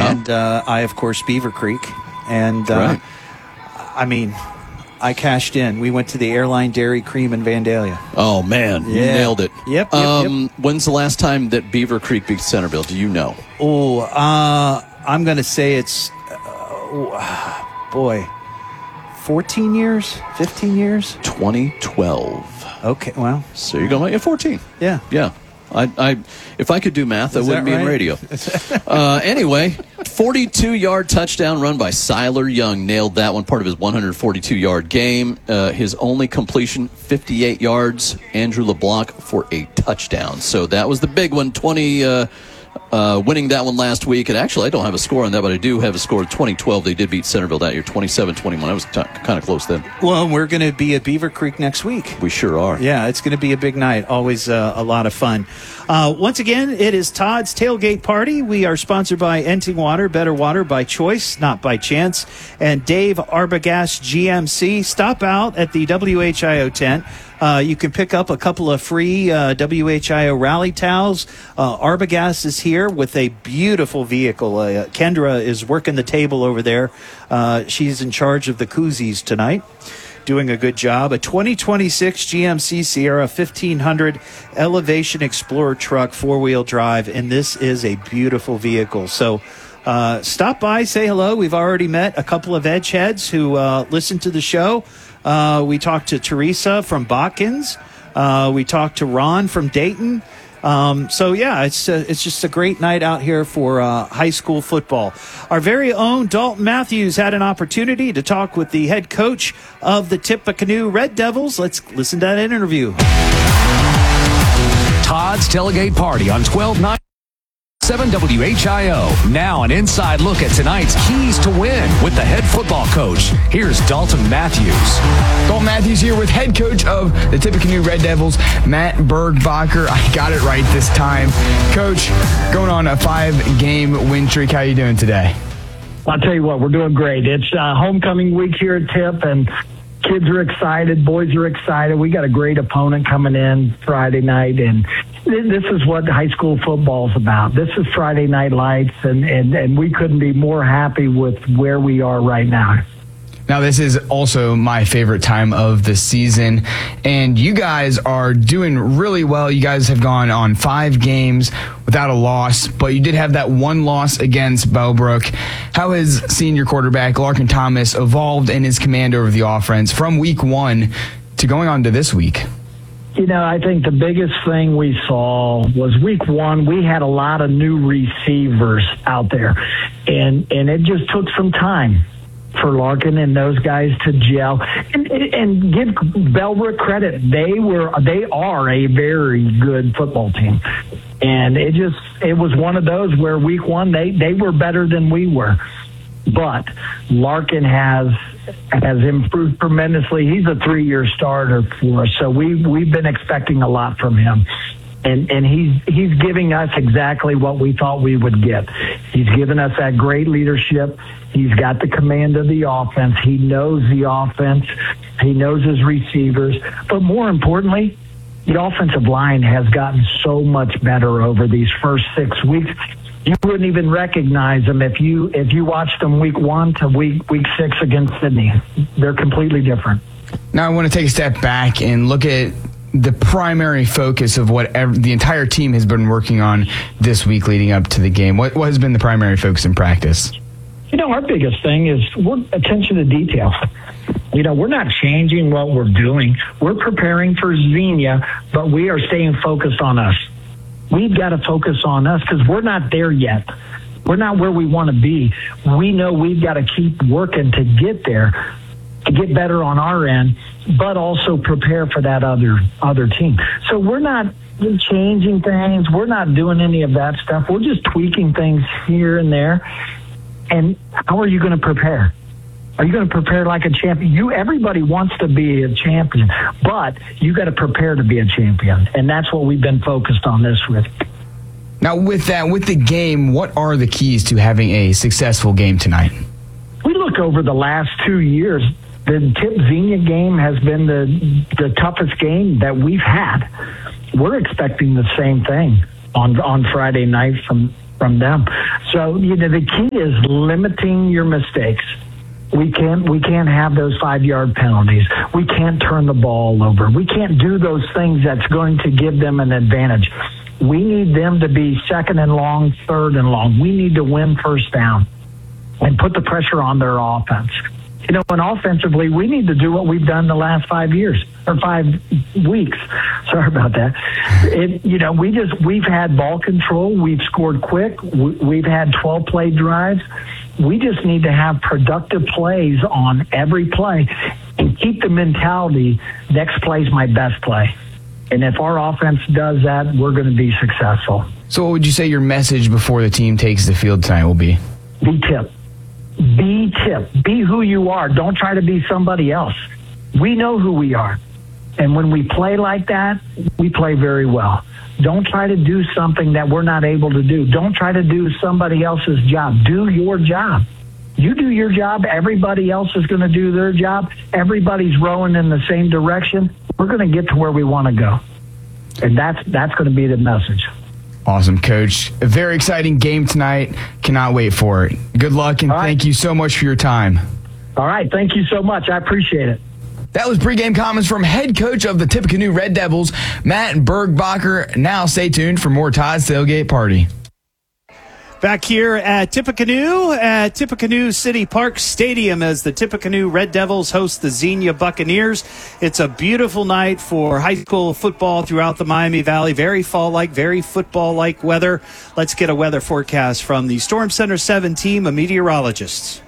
And I, of course, Beaver Creek. And, Right. I mean, I cashed in. We went to the Airline Dairy Cream in Vandalia. Oh, man. You nailed it. Yep. When's the last time that Beaver Creek beat Centerville? Do you know? Oh, I'm going to say it's, 14 years? 15 years? 2012. Okay, well. So you're going, 14. Yeah. Yeah. If I could do math, I wouldn't be in radio. Anyway, 42-yard touchdown run by Siler Young. Nailed that one, part of his 142-yard game. His only completion, 58 yards. Andrew LeBlanc for a touchdown. So that was the big one, winning that one last week. And actually, I don't have a score on that, but I do have a score. 2012, they did beat Centerville that year, 27-21. I was kind of close then. Well, we're going to be at Beaver Creek next week. We sure are. Yeah, it's going to be a big night. Always a lot of fun. Once again, it is Todd's Tailgate Party. We are sponsored by Enting Water, better water by choice, not by chance. And Dave Arbogast GMC. Stop out at the WHIO tent. You can pick up a couple of free WHIO rally towels. Arbogast is here with a beautiful vehicle. Kendra is working the table over there. She's in charge of the koozies tonight, doing a good job. A 2026 GMC Sierra 1500 Elevation Explorer truck, four-wheel drive, and this is a beautiful vehicle. So stop by, say hello. We've already met a couple of edge heads who listen to the show. We talked to Teresa from Botkins. We talked to Ron from Dayton. So, yeah, it's just a great night out here for high school football. Our very own Dalton Matthews had an opportunity to talk with the head coach of the Tippecanoe Red Devils. Let's listen to that interview. Todd's Tailgate Party on 12-9. 7 WHIO. Now an inside look at tonight's keys to win with the head football coach. Here's Dalton Matthews. Dalton Matthews here with head coach of the Tippecanoe Red Devils, Matt Bergbacher. I got it right this time. Coach, going on a 5-game win streak. How are you doing today? I'll tell you what, we're doing great. It's homecoming week here at Tip, and kids are excited. Boys are excited. We got a great opponent coming in Friday night, and this is what high school football is about. This is Friday Night Lights, and we couldn't be more happy with where we are right now. Now, this is also my favorite time of the season, and you guys are doing really well. You guys have gone on 5 games without a loss, but you did have that one loss against Bellbrook. How has senior quarterback Larkin Thomas evolved in his command over the offense from week 1 to going on to this week? You know, I think the biggest thing we saw was week 1, we had a lot of new receivers out there, and it just took some time for Larkin and those guys to gel. And give Bellbrook credit. They are a very good football team. And it was one of those where week 1 they were better than we were. But Larkin has improved tremendously. He's a 3-year starter for us, so we've been expecting a lot from him. And he's giving us exactly what we thought we would get. He's given us that great leadership. He's got the command of the offense. He knows the offense. He knows his receivers. But more importantly, the offensive line has gotten so much better over these first 6 weeks. You wouldn't even recognize them if you watched them week 1 to week 6 against Sydney. They're completely different. Now I want to take a step back and look at the primary focus of what the entire team has been working on this week leading up to the game. What has been the primary focus in practice? You know, our biggest thing is attention to detail. You know, we're not changing what we're doing. We're preparing for Xenia, but we are staying focused on us. We've got to focus on us because we're not there yet. We're not where we want to be. We know we've got to keep working to get there, to get better on our end, but also prepare for that other team. So we're not changing things. We're not doing any of that stuff. We're just tweaking things here and there. And how are you going to prepare? Are you going to prepare like a champion? Everybody wants to be a champion, but you got to prepare to be a champion. And that's what we've been focused on this with. Now, with the game, what are the keys to having a successful game tonight? We look over the last 2 years. The Tip Xenia game has been the toughest game that we've had. We're expecting the same thing on Friday night from from them. So, the key is limiting your mistakes. We can't have those 5-yard penalties. We can't turn the ball over. We can't do those things that's going to give them an advantage. We need them to be second and long, third and long. We need to win first down and put the pressure on their offense. And offensively, we need to do what we've done the last 5 years or 5 weeks. Sorry about that. We've had ball control. We've scored quick. We've had 12-play drives. We just need to have productive plays on every play and keep the mentality, next play is my best play. And if our offense does that, we're going to be successful. So what would you say your message before the team takes the field tonight will be? Be tip. Be tip. Be who you are. Don't try to be somebody else. We know who we are. And when we play like that, we play very well. Don't try to do something that we're not able to do. Don't try to do somebody else's job. Do your job. You do your job. Everybody else is going to do their job. Everybody's rowing in the same direction. We're going to get to where we want to go. And that's going to be the message. Awesome, Coach. A very exciting game tonight. Cannot wait for it. Good luck, and thank you so much for your time. All right. Thank you so much. I appreciate it. That was pregame comments from head coach of the Tippecanoe Red Devils, Matt Bergbacher. Now stay tuned for more Todd's Tailgate Party. Back here at Tippecanoe City Park Stadium as the Tippecanoe Red Devils host the Xenia Buccaneers. It's a beautiful night for high school football throughout the Miami Valley. Very fall-like, very football-like weather. Let's get a weather forecast from the Storm Center 7 team of meteorologists.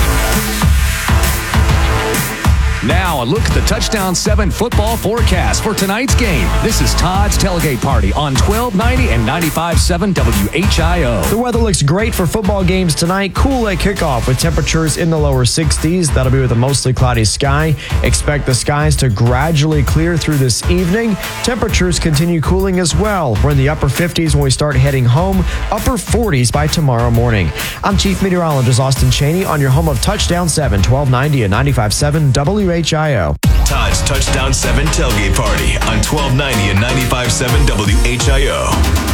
Now, a look at the Touchdown 7 football forecast for tonight's game. This is Todd's Tailgate Party on 1290 and 95.7 WHIO. The weather looks great for football games tonight. Cool at kickoff with temperatures in the lower 60s. That'll be with a mostly cloudy sky. Expect the skies to gradually clear through this evening. Temperatures continue cooling as well. We're in the upper 50s when we start heading home. Upper 40s by tomorrow morning. I'm Chief Meteorologist Austin Cheney on your home of Touchdown 7, 1290 and 95.7 WHIO. Todd's Touchdown 7 Tailgate Party on 1290 and 95.7 WHIO.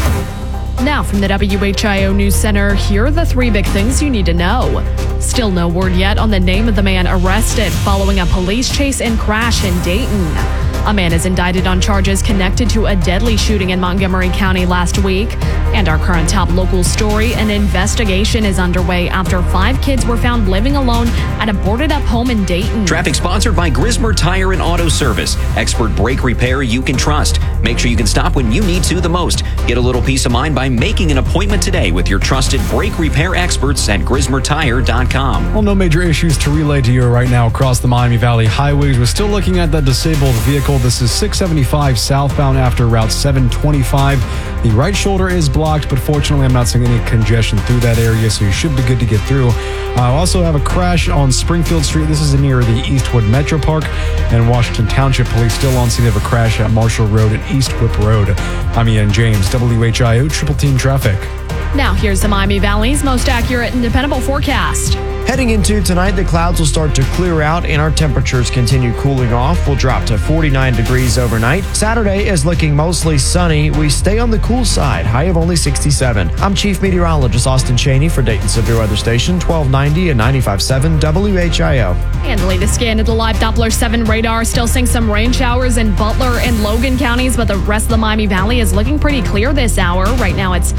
Now from the WHIO News Center, here are the 3 big things you need to know. Still no word yet on the name of the man arrested following a police chase and crash in Dayton. A man is indicted on charges connected to a deadly shooting in Montgomery County last week. And our current top local story, an investigation is underway after 5 kids were found living alone at a boarded-up home in Dayton. Traffic sponsored by Grismer Tire and Auto Service. Expert brake repair you can trust. Make sure you can stop when you need to the most. Get a little peace of mind by making an appointment today with your trusted brake repair experts at GrismerTire.com. Well, no major issues to relay to you right now across the Miami Valley highways. We're still looking at that disabled vehicle. This is 675 southbound after Route 725. The right shoulder is blocked, but fortunately I'm not seeing any congestion through that area, so you should be good to get through. I also have a crash on Springfield Street. This is near the Eastwood Metro Park, and Washington Township Police still on scene of a crash at Marshall Road and East Whip Road. I'm Ian James, WHIO Triple Team Traffic. Now here's the Miami Valley's most accurate and dependable forecast. Heading into tonight, the clouds will start to clear out and our temperatures continue cooling off. We'll drop to 49 degrees overnight. Saturday is looking mostly sunny. We stay on the cool side, high of only 67. I'm Chief Meteorologist Austin Cheney for Dayton Severe Weather Station, 1290 and 95.7 WHIO. And the latest scan of the live Doppler 7 radar still seeing some rain showers in Butler and Logan counties, but the rest of the Miami Valley is looking pretty clear this hour. Right now it's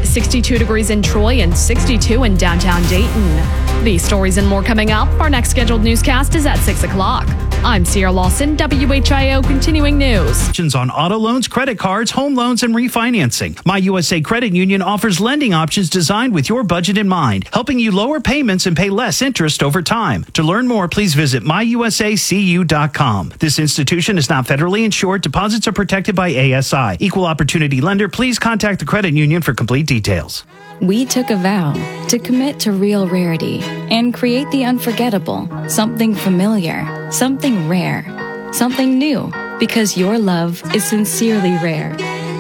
62 degrees in Troy and 62 in downtown Dayton. These stories and more coming up. Our next scheduled newscast is at 6 o'clock. I'm Sierra Lawson, WHIO Continuing News. On auto loans, credit cards, home loans, and refinancing. My USA Credit Union offers lending options designed with your budget in mind, helping you lower payments and pay less interest over time. To learn more, please visit myusacu.com. This institution is not federally insured. Deposits are protected by ASI. Equal opportunity lender. Please contact the credit union for complete details. We took a vow to commit to real rarity and create the unforgettable, something familiar, something rare, something new, because your love is sincerely rare.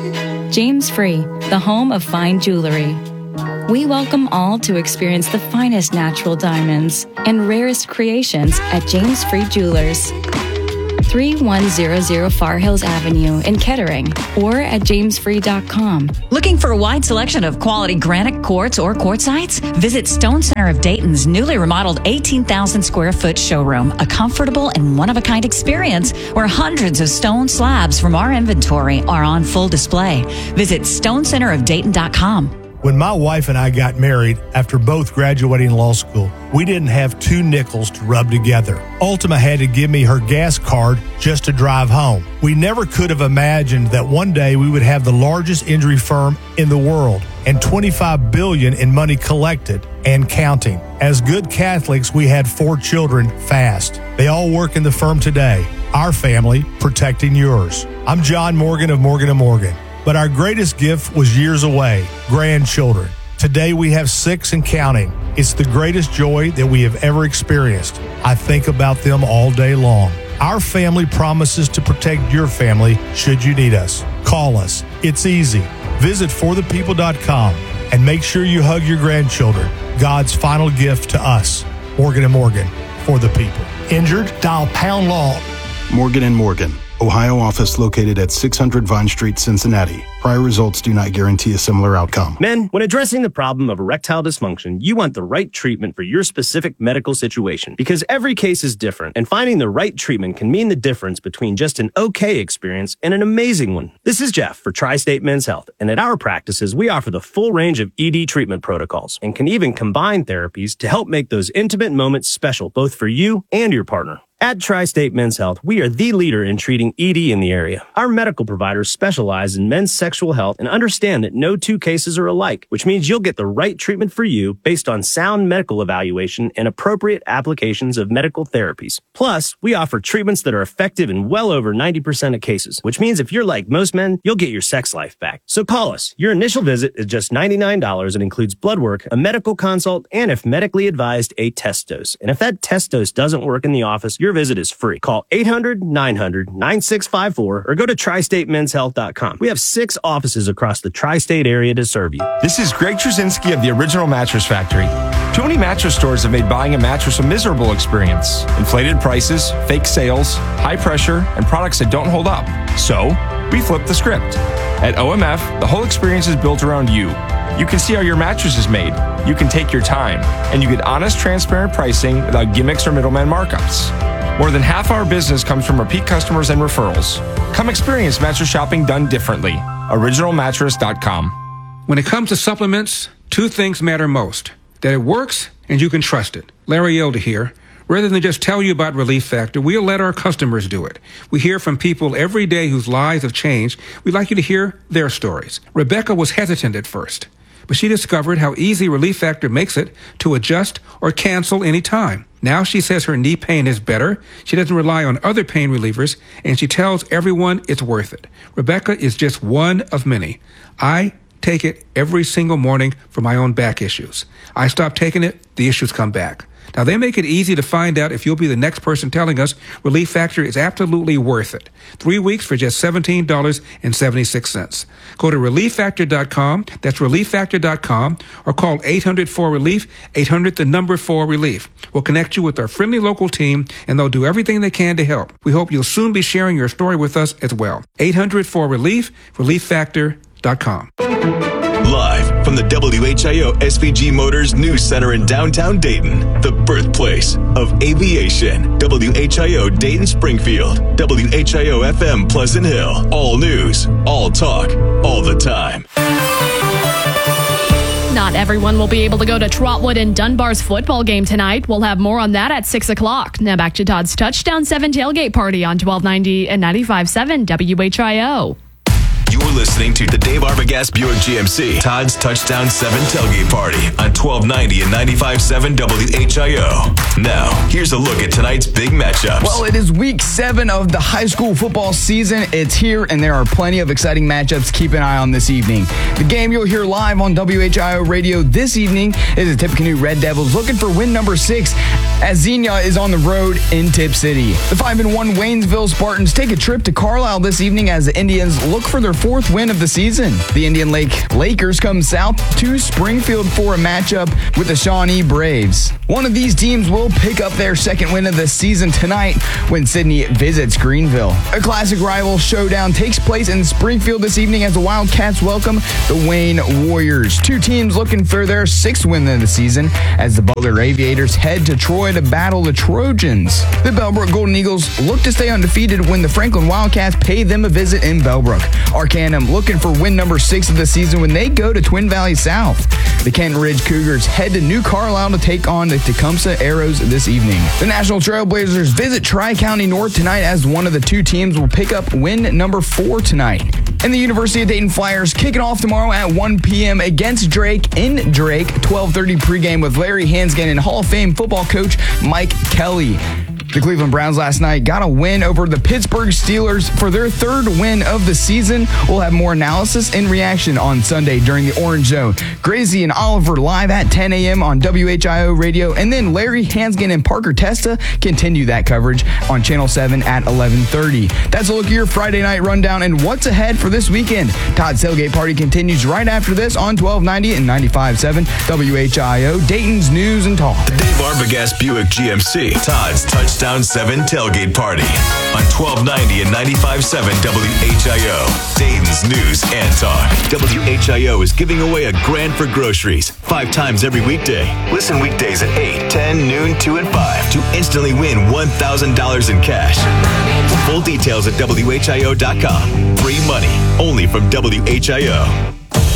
James Free, the home of fine jewelry. We welcome all to experience the finest natural diamonds and rarest creations at James Free Jewelers. 3100 Far Hills Avenue in Kettering or at jamesfree.com. Looking for a wide selection of quality granite quartz or quartzites? Visit Stone Center of Dayton's newly remodeled 18,000 square foot showroom, a comfortable and one-of-a-kind experience where hundreds of stone slabs from our inventory are on full display. Visit stonecenterofdayton.com. When my wife and I got married after both graduating law school, we didn't have 2 nickels to rub together. Ultima had to give me her gas card just to drive home. We never could have imagined that one day we would have the largest injury firm in the world and $25 billion in money collected and counting. As good Catholics, we had 4 children fast. They all work in the firm today. Our family protecting yours. I'm John Morgan of Morgan & Morgan. But our greatest gift was years away, grandchildren. Today we have 6 and counting. It's the greatest joy that we have ever experienced. I think about them all day long. Our family promises to protect your family should you need us. Call us. It's easy. Visit forthepeople.com and make sure you hug your grandchildren. God's final gift to us. Morgan & Morgan, for the people. Injured? Dial pound law. Morgan & Morgan, Ohio office located at 600 Vine Street, Cincinnati. Prior results do not guarantee a similar outcome. Men, when addressing the problem of erectile dysfunction, you want the right treatment for your specific medical situation because every case is different, and finding the right treatment can mean the difference between just an okay experience and an amazing one. This is Jeff for Tri-State Men's Health, and at our practices, we offer the full range of ED treatment protocols and can even combine therapies to help make those intimate moments special both for you and your partner. At Tri-State Men's Health, we are the leader in treating ED in the area. Our medical providers specialize in men's sexual health and understand that no 2 cases are alike, which means you'll get the right treatment for you based on sound medical evaluation and appropriate applications of medical therapies. Plus, we offer treatments that are effective in well over 90% of cases, which means if you're like most men, you'll get your sex life back. So call us. Your initial visit is just $99 and includes blood work, a medical consult, and if medically advised, a test dose. And if that test dose doesn't work in the office, your visit is free. Call 800-900-9654 or go to tristatemenshealth.com. We have 6 offices across the tri-state area to serve you. This is Greg Trzynski of the Original Mattress Factory. Too many mattress stores have made buying a mattress a miserable experience. Inflated prices, fake sales, high pressure, and products that don't hold up. So, we flipped the script. At OMF, the whole experience is built around you. You can see how your mattress is made. You can take your time. And you get honest, transparent pricing without gimmicks or middleman markups. More than half our business comes from repeat customers and referrals. Come experience mattress shopping done differently. OriginalMattress.com. When it comes to supplements, 2 things matter most. That it works and you can trust it. Larry Elder here. Rather than just tell you about Relief Factor, we'll let our customers do it. We hear from people every day whose lives have changed. We'd like you to hear their stories. Rebecca was hesitant at first, but she discovered how easy Relief Factor makes it to adjust or cancel any time. Now she says her knee pain is better, she doesn't rely on other pain relievers, and she tells everyone it's worth it. Rebecca is just one of many. I take it every single morning for my own back issues. I stop taking it, the issues come back. Now, they make it easy to find out if you'll be the next person telling us Relief Factor is absolutely worth it. 3 weeks for just $17.76. Go to ReliefFactor.com, that's ReliefFactor.com, or call 800-4RELIEF, 800-4RELIEF. We'll connect you with our friendly local team, and they'll do everything they can to help. We hope you'll soon be sharing your story with us as well. 800-4RELIEF, ReliefFactor.com. Live from the WHIO SVG Motors News Center in downtown Dayton, the birthplace of aviation. WHIO Dayton Springfield, WHIO FM Pleasant Hill. All news, all talk, all the time. Not everyone will be able to go to Trotwood and Dunbar's football game tonight. We'll have more on that at 6 o'clock. Now back to Todd's Touchdown 7 tailgate party on 1290 and 95.7 WHIO. You're listening to the Dave Arbogast Buick GMC Todd's Touchdown 7 tailgate party on 1290 and 95.7 WHIO. Now, here's a look at tonight's big matchups. Well, it is week 7 of the high school football season. It's here, and there are plenty of exciting matchups to keep an eye on this evening. The game you'll hear live on WHIO radio this evening is the Tippecanoe Red Devils looking for win number 6 as Xenia is on the road in Tipp City. The 5-1 Waynesville Spartans take a trip to Carlisle this evening as the Indians look for their 4th 4th win of the season. The Indian Lake Lakers come south to Springfield for a matchup with the Shawnee Braves. One of these teams will pick up their 2nd win of the season tonight when Sydney visits Greenville. A classic rival showdown takes place in Springfield this evening as the Wildcats welcome the Wayne Warriors. Two teams looking for their 6th win of the season as the Butler Aviators head to Troy to battle the Trojans. The Bellbrook Golden Eagles look to stay undefeated when the Franklin Wildcats pay them a visit in Bellbrook. Arcanum looking for win number 6 of the season when they go to Twin Valley South. The Kenton Ridge Cougars head to New Carlisle to take on the Tecumseh Arrows this evening. The National Trailblazers visit Tri-County North tonight as one of the two teams will pick up win number 4 tonight. And the University of Dayton Flyers kicking off tomorrow at 1 p.m. against Drake in Drake. 12:30 pregame with Larry Hansgen and Hall of Fame football coach Mike Kelly. The Cleveland Browns last night got a win over the Pittsburgh Steelers for their 3rd win of the season. We'll have more analysis and reaction on Sunday during the Orange Zone. Gracie and Oliver live at 10 a.m. on WHIO Radio, and then Larry Hansgen and Parker Testa continue that coverage on Channel 7 at 11:30. That's a look at your Friday night rundown and what's ahead for this weekend. Todd's Tailgate Party continues right after this on 1290 and 95.7 WHIO, Dayton's News and Talk. The Dave Arbogast Buick GMC, Todd's Touchdown 7 Tailgate Party on 1290 and 95.7 WHIO, Dayton's News and Talk. WHIO is giving away a grand for groceries 5 times every weekday. Listen weekdays at 8, 10, noon, 2, and 5 to instantly win $1,000 in cash. Full details at WHIO.com. Free money only from WHIO.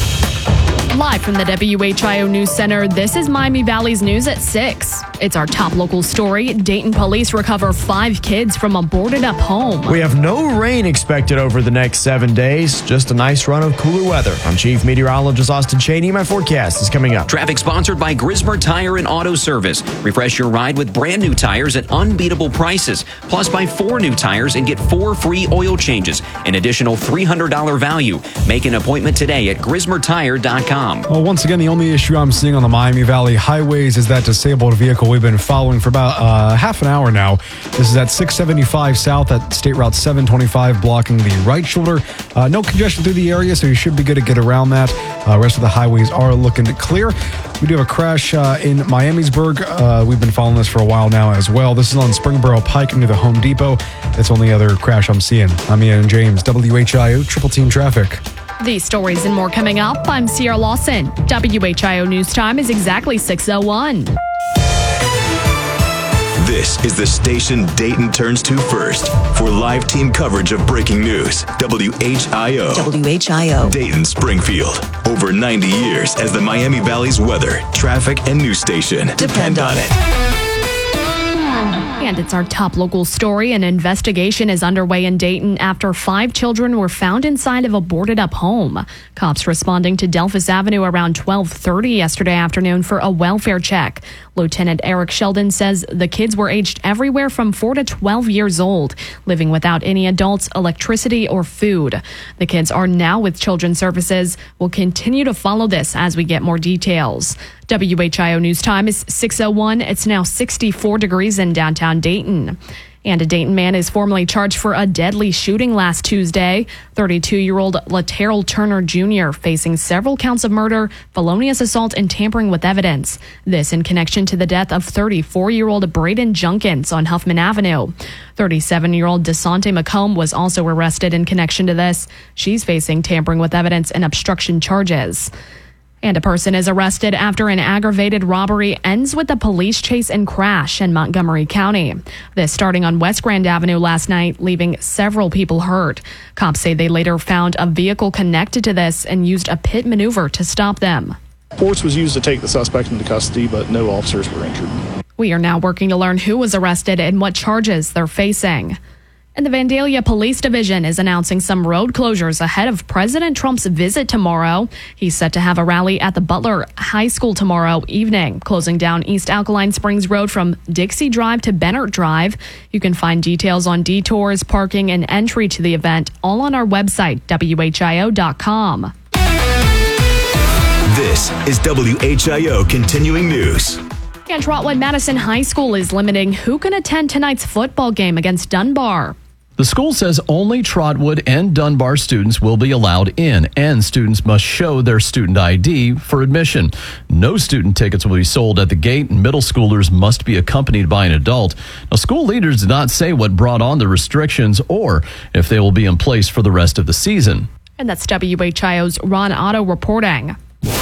Live from the WHIO News Center, this is Miami Valley's News at 6. It's our top local story. Dayton police recover 5 kids from a boarded-up home. We have no rain expected over the next 7 days. Just a nice run of cooler weather. I'm Chief Meteorologist Austin Cheney. My forecast is coming up. Traffic sponsored by Grismer Tire and Auto Service. Refresh your ride with brand new tires at unbeatable prices. Plus, buy 4 new tires and get 4 free oil changes. An additional $300 value. Make an appointment today at GrismerTire.com. Well, once again, the only issue I'm seeing on the Miami Valley highways is that disabled vehicle we've been following for about half an hour now. This is at 675 South at State Route 725, blocking the right shoulder. No congestion through the area, so you should be good to get around that. Rest of the highways are looking clear. We do have a crash in Miamisburg. We've been following this for a while now as well. This is on Springboro Pike near the Home Depot. That's the only other crash I'm seeing. I'm Ian James, WHIO Triple Team Traffic. These stories and more coming up. I'm Sierra Lawson. WHIO News Time is exactly 6:01. This is the station Dayton turns to first for live team coverage of breaking news. WHIO. WHIO. Dayton, Springfield. Over 90 years as the Miami Valley's weather, traffic, and news station. Depend on it. And it's our top local story. An investigation is underway in Dayton after 5 children were found inside of a boarded-up home. Cops responding to Delphus Avenue around 12:30 yesterday afternoon for a welfare check. Lieutenant Eric Sheldon says the kids were aged everywhere from 4 to 12 years old, living without any adults, electricity, or food. The kids are now with Children's Services. We'll continue to follow this as we get more details. WHIO News Time is 6:01. It's now 64 degrees in downtown Dayton. And a Dayton man is formally charged for a deadly shooting last Tuesday. 32-year-old Laterrell Turner Jr. facing several counts of murder, felonious assault, and tampering with evidence. This in connection to the death of 34-year-old Braden Junkins on Huffman Avenue. 37-year-old DeSante McComb was also arrested in connection to this. She's facing tampering with evidence and obstruction charges. And a person is arrested after an aggravated robbery ends with a police chase and crash in Montgomery County. This starting on West Grand Avenue last night, leaving several people hurt. Cops say they later found a vehicle connected to this and used a pit maneuver to stop them. Force was used to take the suspect into custody, but no officers were injured. We are now working to learn who was arrested and what charges they're facing. And the Vandalia Police Division is announcing some road closures ahead of President Trump's visit tomorrow. He's set to have a rally at the Butler High School tomorrow evening, closing down East Alkaline Springs Road from Dixie Drive to Bennett Drive. You can find details on detours, parking, and entry to the event all on our website, WHIO.com. This is WHIO Continuing News. And Trotwood Madison High School is limiting who can attend tonight's football game against Dunbar. The school says only Trotwood and Dunbar students will be allowed in, and students must show their student ID for admission. No student tickets will be sold at the gate, and middle schoolers must be accompanied by an adult. Now, school leaders did not say what brought on the restrictions or if they will be in place for the rest of the season. And that's WHIO's Ron Otto reporting.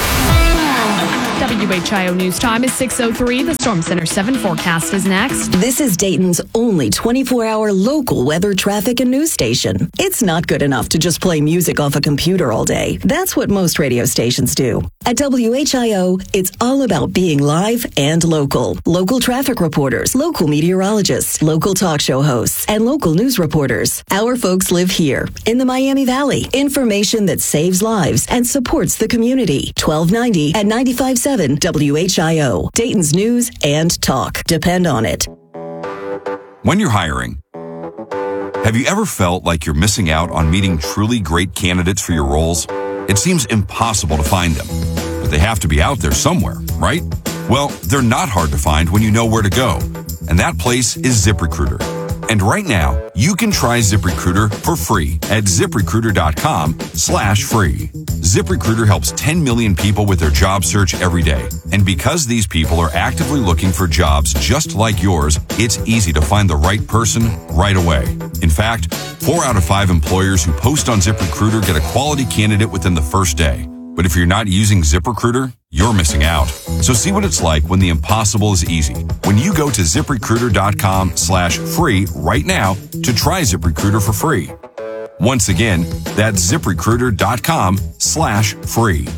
WHIO News Time is 6:03. The Storm Center 7 forecast is next. This is Dayton's only 24-hour local weather, traffic, and news station. It's not good enough to just play music off a computer all day. That's what most radio stations do. At WHIO, it's all about being live and local. Local traffic reporters, local meteorologists, local talk show hosts, and local news reporters. Our folks live here in the Miami Valley. Information that saves lives and supports the community. 1290 at 95.7 WHIO. Dayton's news and talk. Depend on it. When you're hiring, have you ever felt like you're missing out on meeting truly great candidates for your roles? It seems impossible to find them, but they have to be out there somewhere, right? Well, they're not hard to find when you know where to go, and that place is ZipRecruiter. And right now, you can try ZipRecruiter for free at ZipRecruiter.com/free. ZipRecruiter helps 10 million people with their job search every day. And because these people are actively looking for jobs just like yours, it's easy to find the right person right away. In fact, 4 out of 5 employers who post on ZipRecruiter get a quality candidate within the first day. But if you're not using ZipRecruiter, you're missing out. So see what it's like when the impossible is easy. When you go to ZipRecruiter.com/free right now to try ZipRecruiter for free. Once again, that's ZipRecruiter.com/free.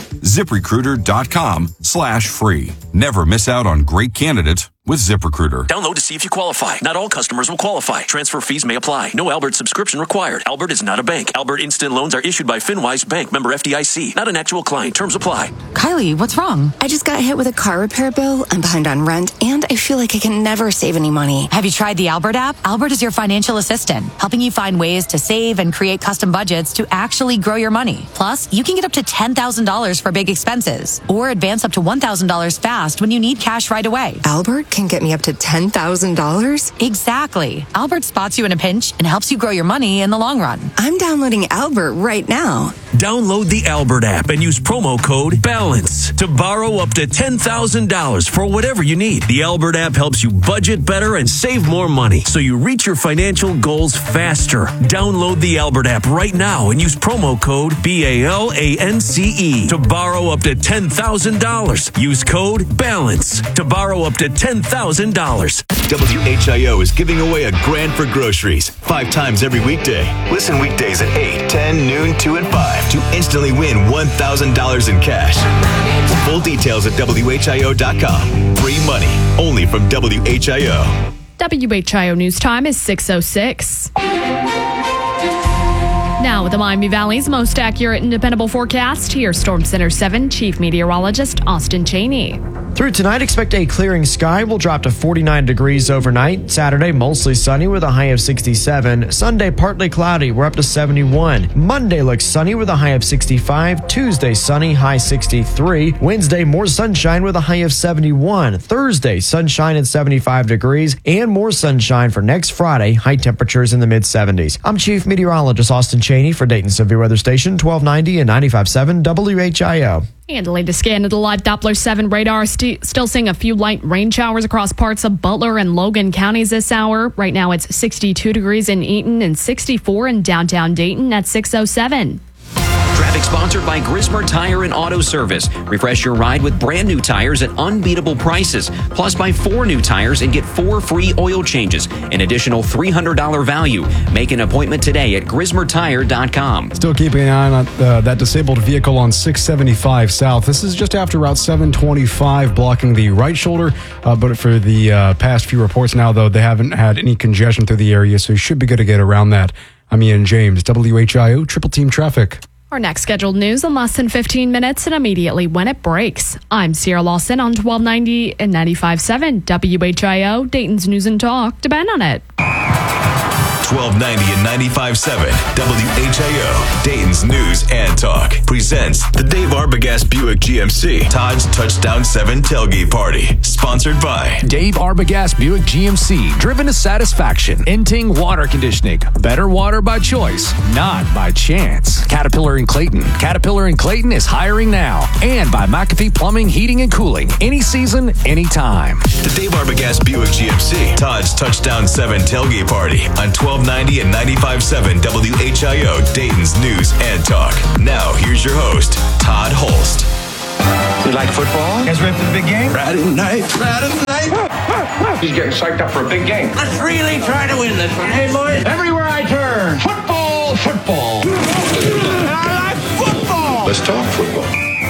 ZipRecruiter.com/free. Never miss out on great candidates with ZipRecruiter. Download to see if you qualify. Not all customers will qualify. Transfer fees may apply. No Albert subscription required. Albert is not a bank. Albert Instant Loans are issued by FinWise Bank, member FDIC. Not an actual client. Terms apply. Kylie, what's wrong? I just got hit with a car repair bill. I'm behind on rent, and I feel like I can never save any money. Have you tried the Albert app? Albert is your financial assistant, helping you find ways to save and create custom budgets to actually grow your money. Plus, you can get up to $10,000 for big expenses, or advance up to $1,000 fast when you need cash right away. Albert can get me up to $10,000? Exactly. Albert spots you in a pinch and helps you grow your money in the long run. I'm downloading Albert right now. Download the Albert app and use promo code BALANCE to borrow up to $10,000 for whatever you need. The Albert app helps you budget better and save more money so you reach your financial goals faster. Download the Albert app right now and use promo code BALANCE to borrow up to $10,000. Use code BALANCE to borrow up to $10,000. WHIO is giving away a grand for groceries 5 times every weekday. Listen weekdays at 8, 10, noon, 2, and 5 to instantly win $1,000 in cash. Full details at WHIO.com. Free money only from WHIO. WHIO News Time is 6:06. Now with the Miami Valley's most accurate and dependable forecast, here's Storm Center 7 Chief Meteorologist Austin Cheney. Through tonight, expect a clearing sky. Will drop to 49 degrees overnight. Saturday, mostly sunny with a high of 67. Sunday, partly cloudy. We're up to 71. Monday looks sunny with a high of 65. Tuesday, sunny, high 63. Wednesday, more sunshine with a high of 71. Thursday, sunshine at 75 degrees. And more sunshine for next Friday. High temperatures in the mid-70s. I'm Chief Meteorologist Austin Cheney for Dayton Severe Weather Station 1290 and 95.7 WHIO. And the latest scan of the live Doppler 7 radar, still seeing a few light rain showers across parts of Butler and Logan counties this hour. Right now it's 62 degrees in Eaton and 64 in downtown Dayton at 6:07. Traffic sponsored by Grismer Tire and Auto Service. Refresh your ride with brand new tires at unbeatable prices. Plus, buy 4 new tires and get 4 free oil changes. An additional $300 value. Make an appointment today at GrismerTire.com. Still keeping an eye on that disabled vehicle on 675 South. This is just after Route 725, blocking the right shoulder. But for the past few reports now, though, they haven't had any congestion through the area, so you should be good to get around that. I'm Ian James, WHIO Triple Team Traffic. Our next scheduled news in less than 15 minutes and immediately when it breaks. I'm Sierra Lawson on 1290 and 95.7 WHIO, Dayton's News and Talk. Depend on it. 1290 and 95.7 WHIO, Dayton's News and Talk, presents the Dave Arbogast Buick GMC Todd's Touchdown 7 Tailgate Party. Sponsored sponsored by Dave Arbogast Buick GMC, driven to satisfaction. Inting Water Conditioning, better water by choice, not by chance. Caterpillar in Clayton. Caterpillar in Clayton is hiring now. And by McAfee Plumbing, Heating, and Cooling. Any season, anytime. the Dave Arbogast Buick GMC Todd's Touchdown 7 tailgate party on 1290 and 95.7 WHIO, Dayton's News and Talk. Now, here's your host, Todd Holst. You like football? You guys ready for the big game? Friday night. He's getting psyched up for a big game. Let's really try to win this one, hey boys? Everywhere I turn, football, football. And I like football. Let's talk football.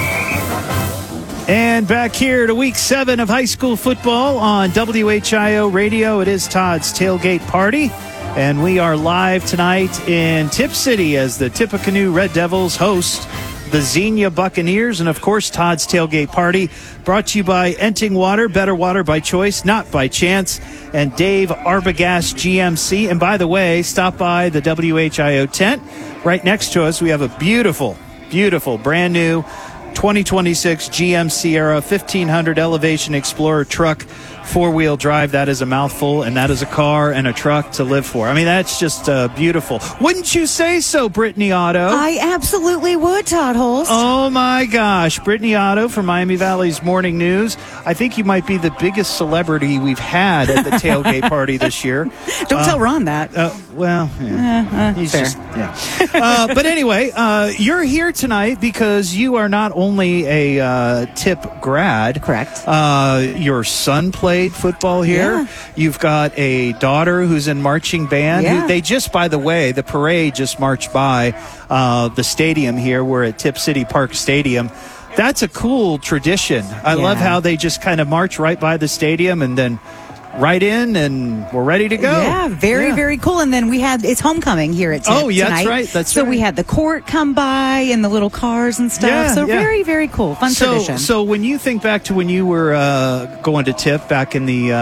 And back here to week 7 of high school football on WHIO Radio. It is Todd's Tailgate Party. And we are live tonight in Tip City as the Tippecanoe Red Devils host the Xenia Buccaneers. And, of course, Todd's Tailgate Party brought to you by Enting Water, better water by choice, not by chance, and Dave Arbogast GMC. And, by the way, stop by the WHIO tent. Right next to us, we have a beautiful, beautiful, brand new 2026 GM Sierra 1500 Elevation Explorer truck, 4-wheel drive. That is a mouthful, and that is a car and a truck to live for. I mean, that's just beautiful. Wouldn't you say so, Brittany Otto? I absolutely would, Todd Holst. Oh, my gosh. Brittany Otto from Miami Valley's Morning News. I think you might be the biggest celebrity we've had at the tailgate party this year. Don't tell Ron that. Well, yeah. He's fair. just, yeah. But anyway, you're here tonight because you are not only a Tip grad. Correct. Your son played football here. Yeah. You've got a daughter who's in marching band. Yeah. They just, by the way, the parade just marched by the stadium here. We're at Tip City Park Stadium. That's a cool tradition. I love how they just kind of march right by the stadium and then right in, and we're ready to go. Yeah, very cool. And then it's homecoming here at Tip yeah, tonight. that's right. That's so right. we had the court come by and the little cars and stuff. Yeah, so yeah. very cool. Fun tradition. So when you think back to when you were going to Tip back in the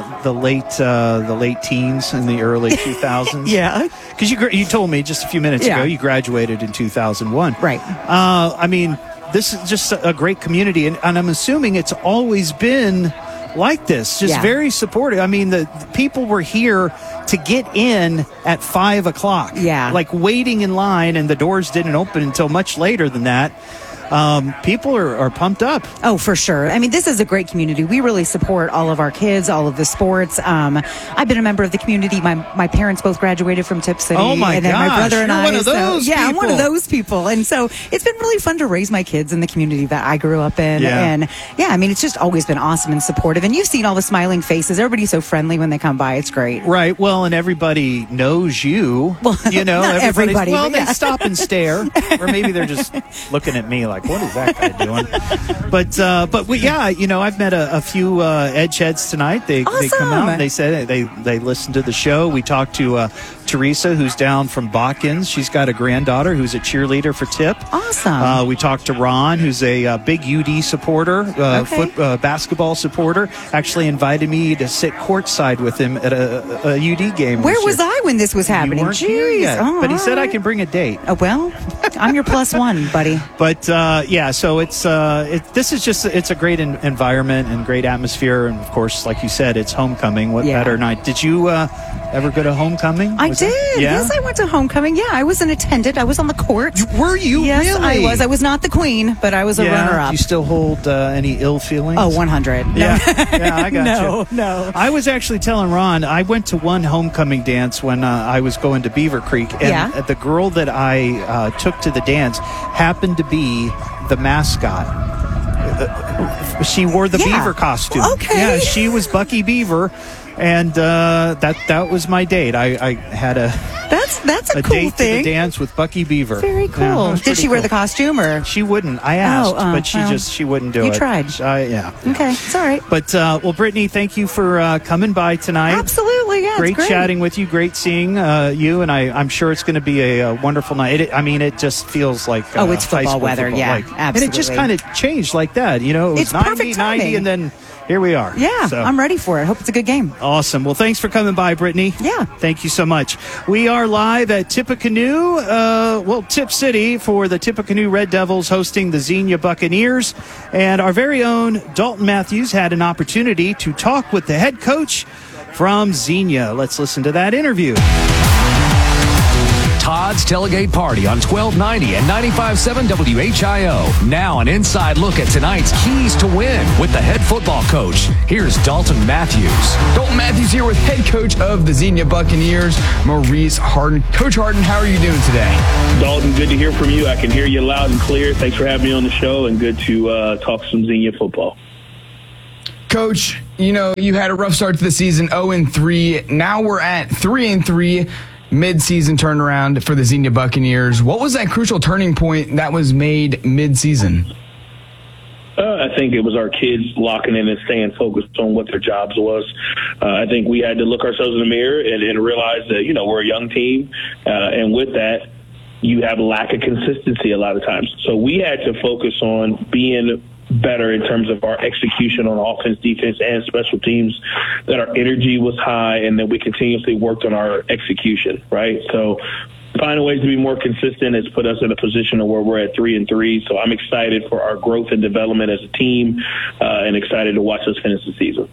late teens and the early 2000s, yeah, because you told me just a few minutes ago you graduated in 2001, right? I mean, this is just a great community, and I'm assuming it's always been like this, just very supportive. I mean, the people were here to get in at 5 o'clock. Yeah. Like waiting in line, and the doors didn't open until much later than that. People are pumped up. Oh, for sure. I mean, this is a great community. We really support all of our kids, all of the sports. I've been a member of the community. My parents both graduated from Tip City. Oh, my and then gosh. my brother and You're I. one of those yeah, I'm one of people. those people. And so it's been really fun to raise my kids in the community that I grew up in. Yeah. And yeah, I mean, it's just always been awesome and supportive. And you've seen all the smiling faces. Everybody's so friendly when they come by. It's great. Right. Well, and everybody knows you. Well, you know, not everybody. Well, but yeah. they stop and stare, or maybe they're just looking at me like, "What is that guy doing?" But you know, I've met a few Edge heads tonight. They come out and they said they listen to the show. We talked to Teresa, who's down from Botkins. She's got a granddaughter who's a cheerleader for Tip. Awesome. We talked to Ron, who's a big UD supporter, basketball supporter. Actually invited me to sit courtside with him at a UD game. Where this was year. I when this was happening? You weren't here Jeez. yet, Oh, but he said I all can bring a date. right. Well, I'm your plus one, buddy. But so this is just it's a great environment and great atmosphere, and of course, like you said, it's homecoming. What better night? Did you ever go to homecoming? I did. Yeah? Yes, I went to homecoming. Yeah, I was an attendant. I was on the court. Were you Yes, really? I was. I was not the queen, but I was a runner-up. Do you still hold any ill feelings? Oh, 100. Yeah, I got you. No. I was actually telling Ron, I went to one homecoming dance when I was going to Beaver Creek, and the girl that I took to the dance happened to be the mascot. She wore the beaver costume. Okay. Yeah, she was Bucky Beaver, and that was my date. I had That's a cool date thing. to the dance with Bucky Beaver. Very cool. Yeah, it was Did pretty she wear cool. the costume or? She wouldn't. I asked, but she wouldn't do you it. tried. Yeah. Okay, it's all right. But well, Brittany, thank you for coming by tonight. Absolutely, yeah. Great, it's great chatting with you. Great seeing you, and I'm sure it's going to be a wonderful night. It just feels like it's high football school weather. football. Yeah, like, absolutely. And it just kind of changed like that. You know, it was It's perfect 90, timing. and then here we are. Yeah, So- I'm ready for it. Hope it's a good game. Awesome. Well, thanks for coming by, Brittany. Yeah. Thank you so much. We are live at Tippecanoe, Tip City, for the Tippecanoe Red Devils hosting the Xenia Buccaneers. And our very own Dalton Matthews had an opportunity to talk with the head coach from Xenia. Let's listen to that interview. Todd's Tailgate Party on 1290 and 95.7 WHIO. Now an inside look at tonight's keys to win with the head football coach. Here's Dalton Matthews. Dalton Matthews here with head coach of the Xenia Buccaneers, Maurice Harden. Coach Harden, how are you doing today? Dalton, good to hear from you. I can hear you loud and clear. Thanks for having me on the show, and good to talk some Xenia football. Coach, you had a rough start to the season, 0-3. Now we're at 3-3. Mid-season turnaround for the Xenia Buccaneers. What was that crucial turning point that was made mid-season? I think it was our kids locking in and staying focused on what their jobs was. I think we had to look ourselves in the mirror and realize that, we're a young team. And with that, you have a lack of consistency a lot of times. So we had to focus on being better in terms of our execution on offense, defense, and special teams, that our energy was high and that we continuously worked on our execution, right? So finding ways to be more consistent has put us in a position of where we're at 3-3. So I'm excited for our growth and development as a team and excited to watch us finish the season.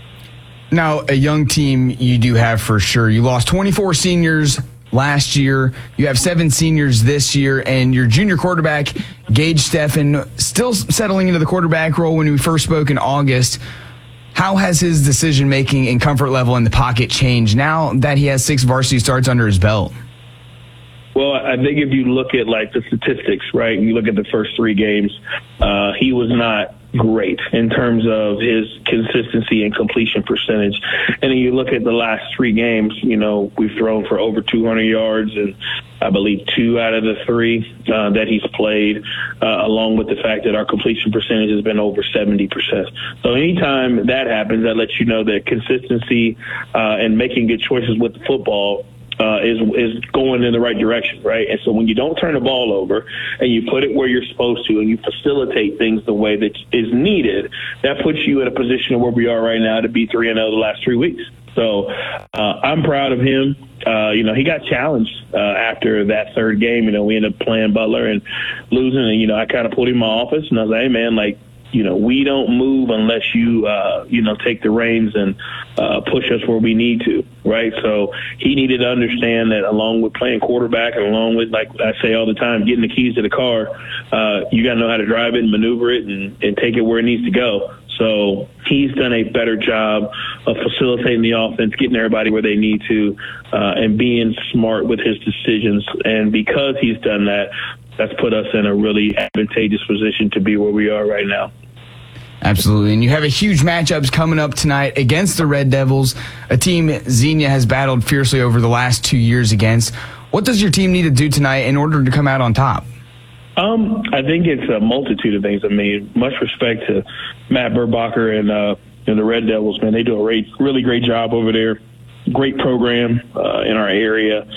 Now, a young team you do have for sure. You lost 24 seniors last year. You have 7 seniors this year, and your junior quarterback, Gage Steffen, still settling into the quarterback role when we first spoke in August. How has his decision-making and comfort level in the pocket changed now that he has 6 varsity starts under his belt? Well, I think if you look at the statistics, right, you look at the first 3 games, he was not great in terms of his consistency and completion percentage. And then you look at the last 3 games, we've thrown for over 200 yards, and I believe 2 out of the 3 that he's played, along with the fact that our completion percentage has been over 70%. So anytime that happens, that lets you know that consistency and making good choices with the football is going in the right direction, right? And so when you don't turn the ball over and you put it where you're supposed to and you facilitate things the way that is needed, that puts you in a position where we are right now to be 3-0 the last 3 weeks. So I'm proud of him. He got challenged after that 3rd game. We ended up playing Butler and losing, and, I kind of pulled him in my office and I was like, hey, man, we don't move unless you, take the reins and push us where we need to, right? So he needed to understand that along with playing quarterback and along with, like I say all the time, getting the keys to the car, you got to know how to drive it and maneuver it and take it where it needs to go. So he's done a better job of facilitating the offense, getting everybody where they need to, and being smart with his decisions. And because he's done that, that's put us in a really advantageous position to be where we are right now. Absolutely. And you have a huge matchups coming up tonight against the Red Devils, a team Xenia has battled fiercely over the last 2 years against. What does your team need to do tonight in order to come out on top? I think it's a multitude of things. Much respect to Matt Burbacher and the Red Devils, man. They do a really great job over there. Great program in our area.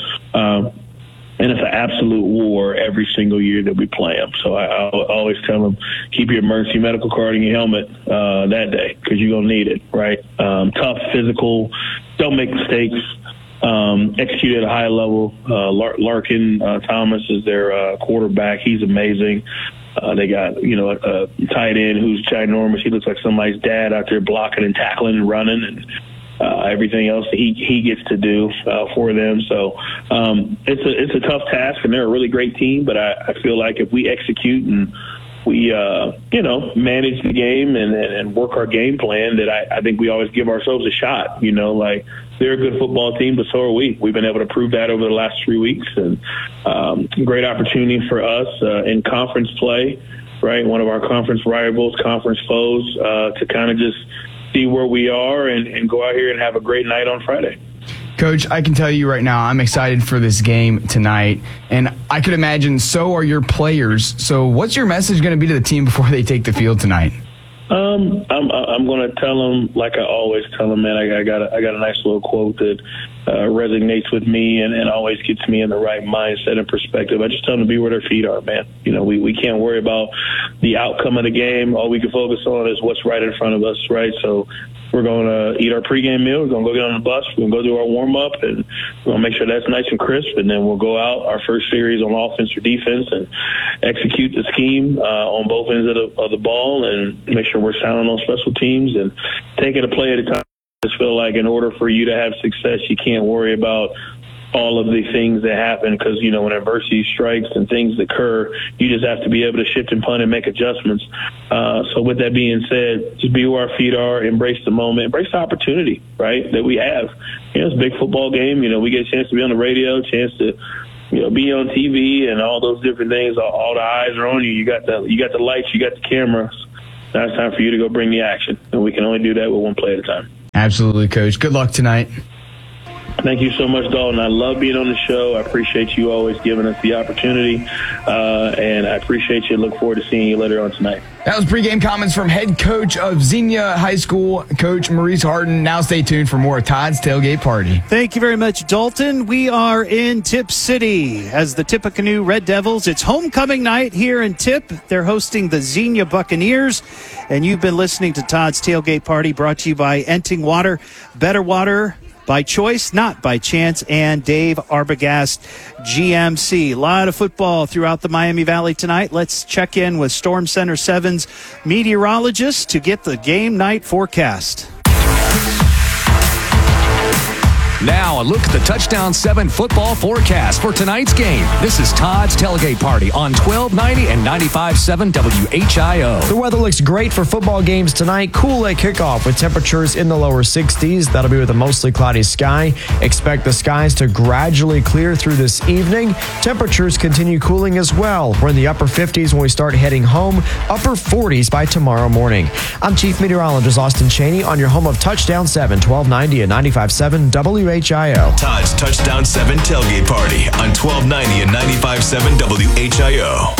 And it's an absolute war every single year that we play them. So I always tell them, keep your emergency medical card in your helmet that day because you're going to need it, right? Tough, physical, don't make mistakes, execute at a high level. Larkin Thomas is their quarterback. He's amazing. They got, a tight end who's ginormous. He looks like somebody's dad out there blocking and tackling and running and everything else that he gets to do for them. So it's a tough task, and they're a really great team. But I feel like if we execute and we manage the game and work our game plan, that I think we always give ourselves a shot. They're a good football team, but so are we. We've been able to prove that over the last 3 weeks, and great opportunity for us in conference play. Right, one of our conference rivals, conference foes, to kind of just see where we are and go out here and have a great night on Friday. Coach, I can tell you right now, I'm excited for this game tonight, and I could imagine so are your players. So what's your message going to be to the team before they take the field tonight? I'm going to tell them, like I always tell them, man, I got a nice little quote that resonates with me and always gets me in the right mindset and perspective. I just tell them to be where their feet are, man. We can't worry about the outcome of the game. All we can focus on is what's right in front of us, right? So we're going to eat our pregame meal. We're going to go get on the bus. We're going to go do our warm-up, and we're going to make sure that's nice and crisp, and then we'll go out our first series on offense or defense and execute the scheme on both ends of the ball and make sure we're sound on special teams and take it a play at a time. I just feel like in order for you to have success, you can't worry about all of the things that happen because, when adversity strikes and things occur, you just have to be able to shift and punt and make adjustments. So with that being said, just be where our feet are, embrace the moment, embrace the opportunity, right, that we have. It's a big football game. We get a chance to be on the radio, a chance to be on TV and all those different things. All the eyes are on you. You got the lights, you got the cameras. Now it's time for you to go bring the action. And we can only do that with one play at a time. Absolutely, Coach. Good luck tonight. Thank you so much, Dalton. I love being on the show. I appreciate you always giving us the opportunity, and I appreciate you. Look forward to seeing you later on tonight. That was pregame comments from head coach of Xenia High School, Coach Maurice Harden. Now stay tuned for more of Todd's Tailgate Party. Thank you very much, Dalton. We are in Tip City as the Tippecanoe Red Devils. It's homecoming night here in Tip. They're hosting the Xenia Buccaneers, and you've been listening to Todd's Tailgate Party, brought to you by Enting Water, better water by choice, not by chance, and Dave Arbogast, GMC. A lot of football throughout the Miami Valley tonight. Let's check in with Storm Center 7's meteorologist to get the game night forecast. Now, a look at the Touchdown 7 football forecast for tonight's game. This is Todd's Tailgate Party on 1290 and 95.7 WHIO. The weather looks great for football games tonight. Cool at kickoff with temperatures in the lower 60s. That'll be with a mostly cloudy sky. Expect the skies to gradually clear through this evening. Temperatures continue cooling as well. We're in the upper 50s when we start heading home. Upper 40s by tomorrow morning. I'm Chief Meteorologist Austin Cheney on your home of Touchdown 7, 1290 and 95.7 WHIO. Todd's Touchdown 7 Tailgate Party on 1290 and 95.7 WHIO.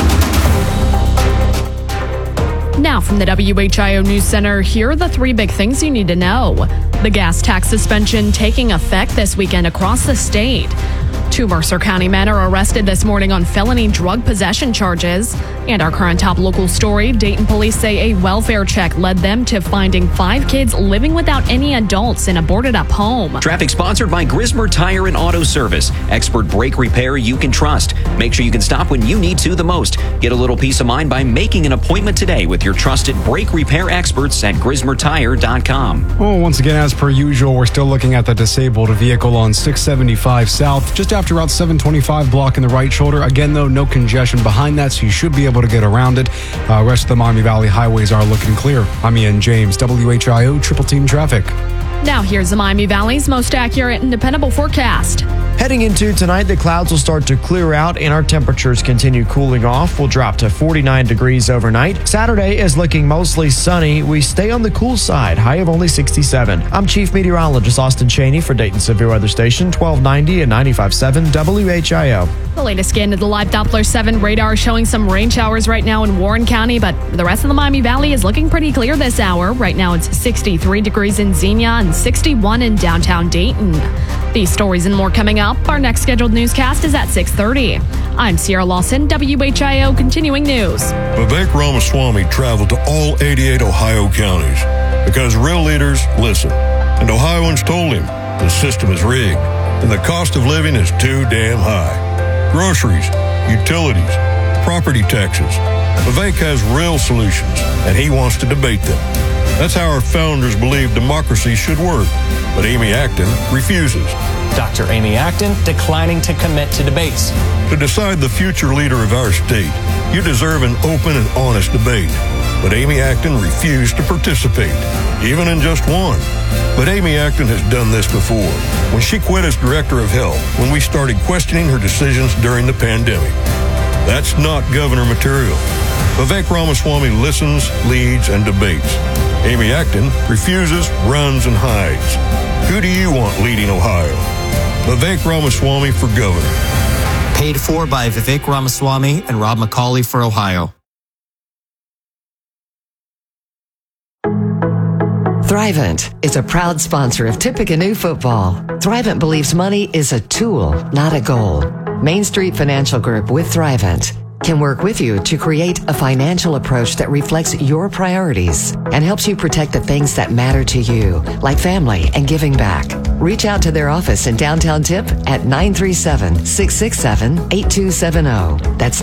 Now from the WHIO News Center, here are the three big things you need to know. The gas tax suspension taking effect this weekend across the state. 2 Mercer County men are arrested this morning on felony drug possession charges. And our current top local story, Dayton police say a welfare check led them to finding 5 kids living without any adults in a boarded-up home. Traffic sponsored by Grismer Tire and Auto Service. Expert brake repair you can trust. Make sure you can stop when you need to the most. Get a little peace of mind by making an appointment today with your trusted brake repair experts at GrismerTire.com. Well, once again, as per usual, we're still looking at the disabled vehicle on 675 South, just after Route 725, blocking the right shoulder. Again, though, no congestion behind that, so you should be able to get around it. Rest of the Miami Valley highways are looking clear. I'm Ian James, WHIO Triple Team Traffic. Now here's the Miami Valley's most accurate and dependable forecast. Heading into tonight, the clouds will start to clear out and our temperatures continue cooling off. We'll drop to 49 degrees overnight. Saturday is looking mostly sunny. We stay on the cool side, high of only 67. I'm Chief Meteorologist Austin Cheney for Dayton Severe Weather Station, 1290 and 95.7 WHIO. The latest scan of the live Doppler 7 radar showing some rain showers right now in Warren County, but the rest of the Miami Valley is looking pretty clear this hour. Right now it's 63 degrees in Xenia and 61 in downtown Dayton. These stories and more coming up. Our next scheduled newscast is at 6:30. I'm Sierra Lawson, WHIO Continuing News. Vivek Ramaswamy traveled to all 88 Ohio counties because real leaders listen. And Ohioans told him the system is rigged and the cost of living is too damn high. Groceries, utilities, property taxes. Vivek has real solutions and he wants to debate them. That's how our founders believed democracy should work. But Amy Acton refuses. Dr. Amy Acton declining to commit to debates. To decide the future leader of our state, you deserve an open and honest debate. But Amy Acton refused to participate, even in just one. But Amy Acton has done this before, when she quit as director of health, when we started questioning her decisions during the pandemic. That's not governor material. Vivek Ramaswamy listens, leads, and debates. Amy Acton refuses, runs, and hides. Who do you want leading Ohio? Vivek Ramaswamy for governor. Paid for by Vivek Ramaswamy and Rob McCauley for Ohio. Thrivent is a proud sponsor of Tippecanoe football. Thrivent believes money is a tool, not a goal. Main Street Financial Group with Thrivent can work with you to create a financial approach that reflects your priorities and helps you protect the things that matter to you, like family and giving back. Reach out to their office in downtown Tip at 937-667-8270. That's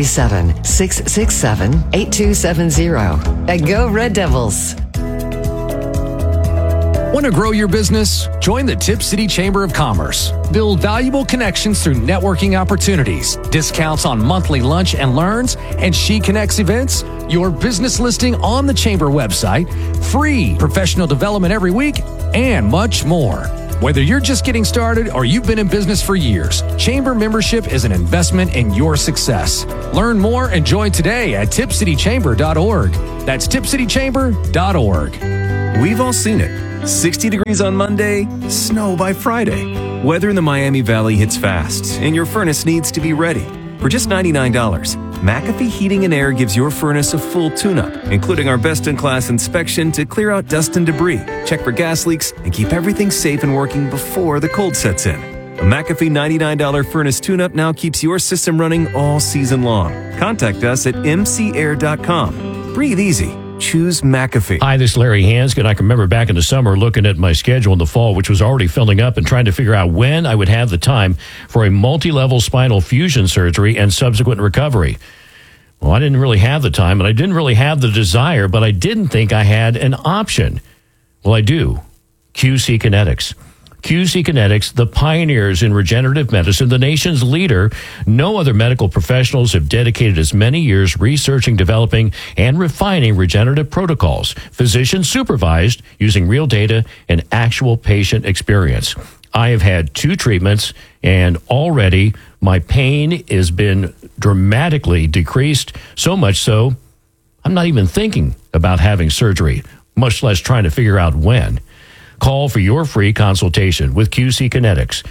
937-667-8270. And go Red Devils! Want to grow your business? Join the Tip City Chamber of Commerce. Build valuable connections through networking opportunities, discounts on monthly lunch and learns, and She Connects events, your business listing on the Chamber website, free professional development every week, and much more. Whether you're just getting started or you've been in business for years, Chamber membership is an investment in your success. Learn more and join today at tipcitychamber.org. That's tipcitychamber.org. We've all seen it. 60 degrees on Monday, snow by Friday. Weather in the Miami Valley hits fast, and your furnace needs to be ready. For just $99, McAfee Heating and Air gives your furnace a full tune-up, including our best-in-class inspection to clear out dust and debris, check for gas leaks, and keep everything safe and working before the cold sets in. A McAfee $99 furnace tune-up now keeps your system running all season long. Contact us at mcair.com. Breathe easy. Choose McAfee. Hi, this is Larry Hanskin. I can remember back in the summer looking at my schedule in the fall, which was already filling up, and trying to figure out when I would have the time for a multi-level spinal fusion surgery and subsequent recovery. Well, I didn't really have the time, and I didn't really have the desire, but I didn't think I had an option. Well, I do. QC Kinetics. QC Kinetics, the pioneers in regenerative medicine, the nation's leader. No other medical professionals have dedicated as many years researching, developing, and refining regenerative protocols, physician supervised, using real data and actual patient experience. I have had 2 treatments, and already my pain has been dramatically decreased, so much so I'm not even thinking about having surgery, much less trying to figure out when. Call for your free consultation with QC Kinetics,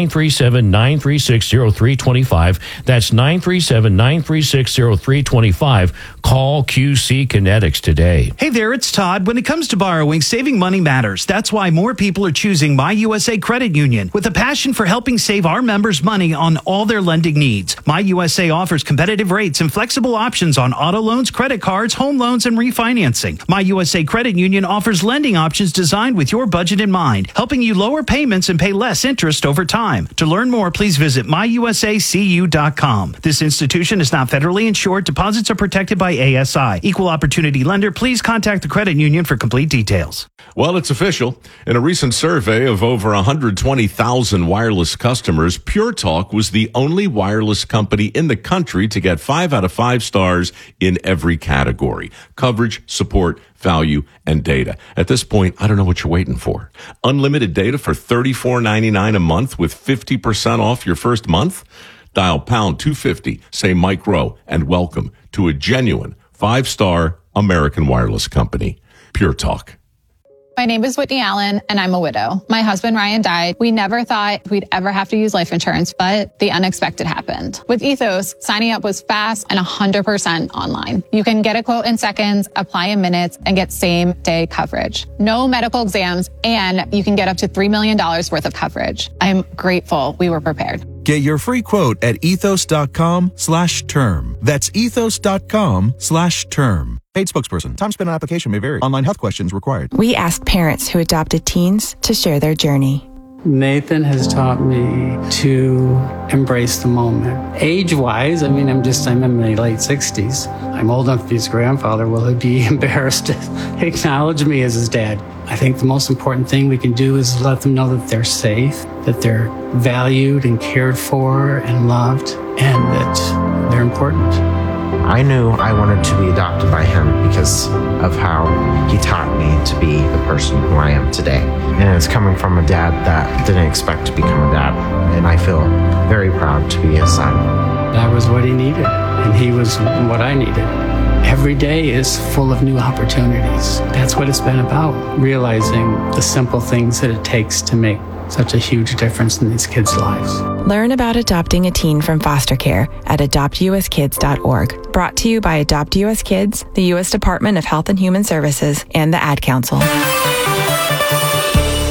937-936-0325. That's 937-936-0325. Call QC Kinetics today. Hey there, it's Todd. When it comes to borrowing, saving money matters. That's why more people are choosing My USA Credit Union with a passion for helping save our members money on all their lending needs. My USA offers competitive rates and flexible options on auto loans, credit cards, home loans, and refinancing. My USA Credit Union offers lending options designed with your budget in mind, helping you lower payments and pay less interest over time. To learn more, please visit myusacu.com. This institution is not federally insured. Deposits are protected by ASI. Equal opportunity lender. Please contact the credit union for complete details. Well, it's official. In a recent survey of over 120,000 wireless customers, Pure Talk was the only wireless company in the country to get 5 out of 5 stars in every category: coverage, support, value, and data. At this point, I don't know what you're waiting for. Unlimited data for $34.99 a month with 50% off your first month? Dial pound 250, say Mike Rowe, and welcome to a genuine 5-star American wireless company. Pure Talk. My name is Whitney Allen, and I'm a widow. My husband, Ryan, died. We never thought we'd ever have to use life insurance, but the unexpected happened. With Ethos, signing up was fast and 100% online. You can get a quote in seconds, apply in minutes, and get same-day coverage. No medical exams, and you can get up to $3 million worth of coverage. I'm grateful we were prepared. Get your free quote at ethos.com/term. That's ethos.com/term. Paid spokesperson. Time spent on application may vary. Online health questions required. We asked parents who adopted teens to share their journey. Nathan has taught me to embrace the moment. Age-wise, I'm in my late 60s. I'm old enough to be his grandfather. Will he be embarrassed to acknowledge me as his dad? I think the most important thing we can do is let them know that they're safe, that they're valued and cared for and loved, and that they're important. I knew I wanted to be adopted by him because of how he taught me to be the person who I am today. And it's coming from a dad that didn't expect to become a dad. And I feel very proud to be his son. That was what he needed, and he was what I needed. Every day is full of new opportunities. That's what it's been about, realizing the simple things that it takes to make such a huge difference in these kids' lives. Learn about adopting a teen from foster care at adoptuskids.org. Brought to you by Adopt US Kids, the U.S. Department of Health and Human Services, and the Ad Council.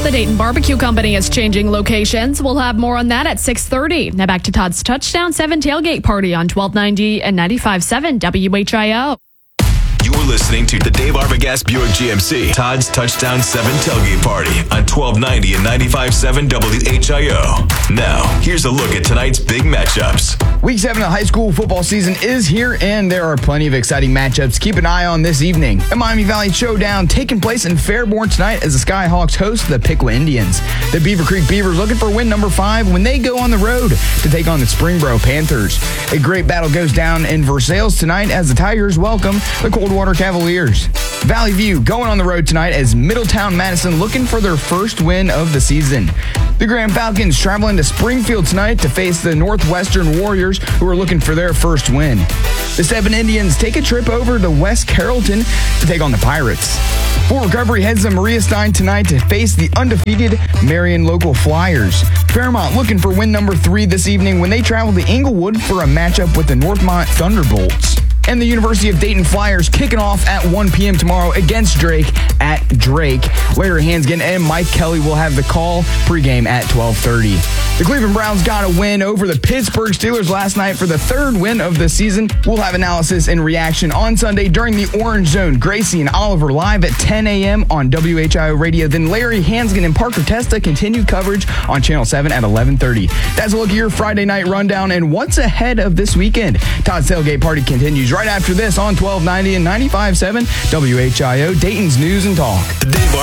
The Dayton Barbecue Company is changing locations. We'll have more on that at 6:30. Now back to Todd's Touchdown 7 tailgate party on 1290 and 95.7 WHIO. You're listening to the Dave Arbogast Buick GMC Todd's Touchdown 7 tailgate party on 1290 and 95.7 WHIO. Now, here's a look at tonight's big matchups. Week 7 of high school football season is here, and there are plenty of exciting matchups. Keep an eye on this evening. A Miami Valley Showdown taking place in Fairborn tonight as the Skyhawks host the Piqua Indians. The Beaver Creek Beavers looking for win number 5 when they go on the road to take on the Springboro Panthers. A great battle goes down in Versailles tonight as the Tigers welcome the Coldwater Cavaliers. Valley View going on the road tonight as Middletown Madison looking for their first win of the season. The Grand Falcons traveling to Springfield tonight to face the Northwestern Warriors, who are looking for their first win. The 7 Indians take a trip over to West Carrollton to take on the Pirates. Fort Recovery heads to Maria Stein tonight to face the undefeated Marion Local Flyers. Fairmont looking for win number 3 this evening when they travel to Inglewood for a matchup with the Northmont Thunderbolts. And the University of Dayton Flyers kicking off at 1 p.m. tomorrow against Drake at Drake. Larry Hansgen and Mike Kelly will have the call pregame at 12:30. The Cleveland Browns got a win over the Pittsburgh Steelers last night for the 3rd win of the season. We'll have analysis and reaction on Sunday during the Orange Zone. Gracie and Oliver live at 10 a.m. on WHIO Radio. Then Larry Hansgen and Parker Testa continue coverage on Channel 7 at 11:30. That's a look at your Friday night rundown and what's ahead of this weekend. Todd's Tailgate Party continues right after this on 1290 and 95.7 WHIO, Dayton's News and Talk.